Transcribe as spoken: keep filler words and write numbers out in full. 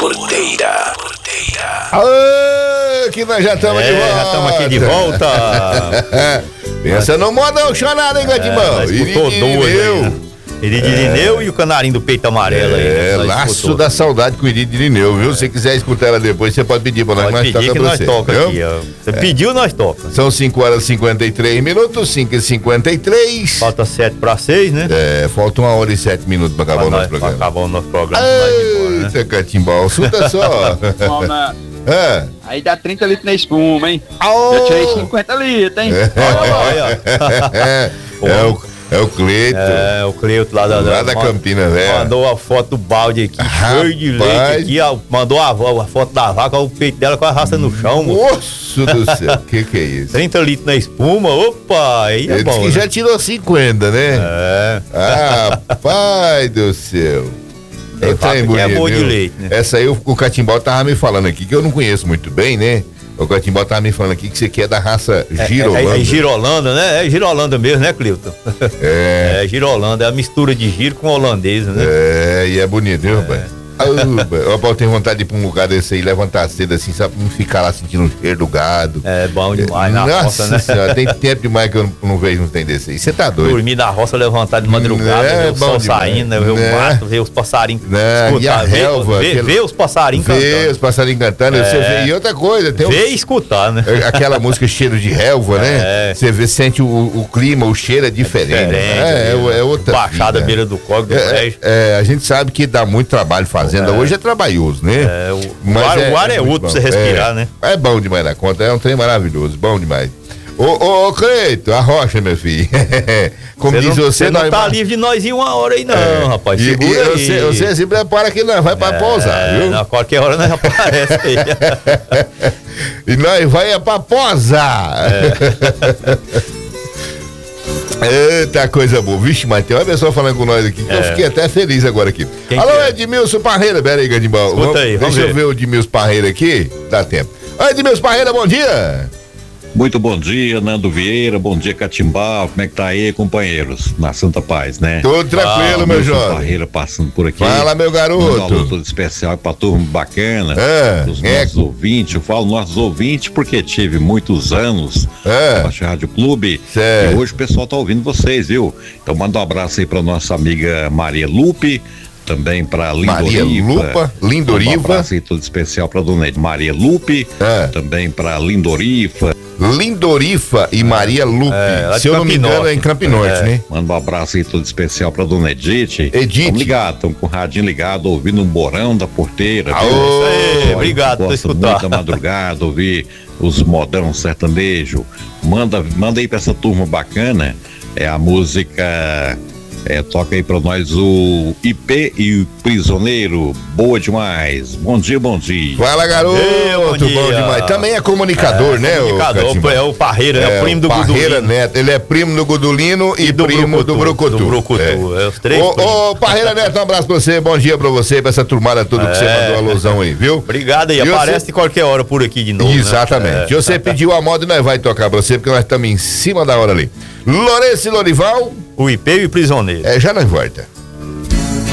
Porteira. Porteira. Aê, que nós já estamos é, de volta. Já estamos aqui de volta. Pensa no modão chorado, hein, Gadimbão? É, escutou duas aí, né? Iridineu é. e o canarinho do peito amarelo aí. É, né? Laço escutou. da Saudade com o Iridineu, viu? Se quiser escutar ela depois, você pode pedir pra nós. Pode pedir que nós toca aqui, ó. Você é. pediu, nós toca. São cinco horas e cinquenta e três minutos, cinco e cinquenta e três. Falta sete para seis, né? É, falta uma hora e sete minutos pra acabar pra o nosso nós, programa. Pra acabar o nosso programa. Eita, né? Catimbau, escuta só. É. Aí dá trinta litros na espuma, hein? Oh. Eu tirei cinquenta litros, hein? É, olha. é, é o, é o Cleito. É, o Cleito lá da, lá da manda, Campina, velho. Mandou a foto do balde aqui, Rapaz. cheio de leite aqui, ó, mandou a, a foto da vaca, o peito dela com a raça no chão. Nossa do céu, o que que é isso? trinta litros na espuma, opa, aí é Ele bom, disse que né? já tirou cinquenta, né? É. Ah, pai do céu. Tem vaca que é boa de leite, né? Essa aí o, o Catimbau tava me falando aqui, que eu não conheço muito bem, né? O Catimbau tava me falando aqui que você quer da raça Girolanda. É, é, é Girolanda, né? É Girolanda mesmo, né, Cleuton? É. É Girolanda, é a mistura de giro com holandês, né? É, e é bonito, viu, rapaz? Eu, eu tenho vontade de ir pra um lugar desse aí, levantar cedo assim, só pra não ficar lá sentindo o cheiro do gado. É bom demais na Nossa roça, né? Senhora, tem tempo demais que eu não, não vejo um trem desse aí. Você tá doido? Dormir na roça, levantar de madrugada, É, ver o sol demais. saindo, ver É. o mato, ver os passarinhos. É, escutar, e a ver, relva, ver, aquele- ver os passarinhos Ver cantando. os passarinhos cantando, É. você vê. E outra coisa, tem Ver um- e escutar, né? aquela música Cheiro de Relva, né? É. Você vê, sente o, o clima, o cheiro é diferente. Diferente, é, é, é outra Baixada vida. beira do córrego do É, prédio. é, a gente sabe que dá muito trabalho fazenda. É. Hoje é trabalhoso, né? É, o- o ar- o ar é muito outro pra bom. você respirar, É. né? É bom demais da conta, é um trem maravilhoso, bom demais. Ô, ô, ô Cleito, a rocha, meu filho. Como Você diz não, você, você não nós tá vai- livre de nós em uma hora aí, não, É. rapaz. E, Segura e aí. você, você se prepara que nós vai pra pousar, viu? A qualquer hora nós aparece aí. E nós vai é pra posar. Eita coisa boa. Vixe, mas tem uma pessoa falando com nós aqui que eu É. fiquei até feliz agora aqui. Quem Alô, que é? Edmilson Parreira. Pera aí, Gadimbal. Escuta Vamos- aí, vamos Deixa eu ver. ver o Edmilson Parreira aqui. Dá tempo. Ô, Edmilson Parreira, bom dia. Muito bom dia, Nando Vieira, bom dia, Catimbau, como é que tá aí, companheiros? Na Santa Paz, né? Tudo tranquilo, Ah, meu Nilson jovem. Parreira passando por aqui. Fala, meu garoto. Manda um alô todo especial pra turma bacana, É, dos é. nossos ouvintes. Eu falo nossos ouvintes porque tive muitos anos É. na Rádio Clube. Certo. E hoje o pessoal tá ouvindo vocês, viu? Então manda um abraço aí pra nossa amiga Maria Lupe, também pra Lindoriva. Maria Lupa, Lindoriva. Um abraço aí todo especial pra dona Maria Lupe, É. também pra Lindoriva. Lindorifa e Maria Lupe. É, lá de Se eu não me engano, Campinorte. é em Campinorte, É. né? Manda um abraço aí todo especial pra dona Edith. Edith. Tamo ligado, tamo com o radinho ligado, ouvindo um Borão da Porteira. Aô. viu? Isso aí, Olha, obrigado por gosto escutar. muito da madrugada, ouvir os modão sertanejo. Manda, manda aí pra essa turma bacana. É a música. É, toca aí pra nós o I P e o Prisioneiro. Boa demais. Bom dia, bom dia. Fala, garoto. Ei, bom bom, dia. demais. Também é comunicador, né? o Comunicador, Catimbau? é o Parreira, é, o primo do Parreira Gudulino. Neto. Ele é primo do Gudulino e, do primo do Brucutu. Do Brucutu, é, os três Ô, primos. ô, Parreira Neto, um abraço pra você, bom dia pra você, pra essa turmada toda que você É. mandou alusão aí, viu? Obrigado aí, E aparece você- qualquer hora por aqui de novo. Exatamente. Né? E você pediu a moda e nós vai tocar pra você, porque nós estamos em cima da hora ali. Lourenço e Lorival, É, o I P e o Prisioneiro. é, já nós volta.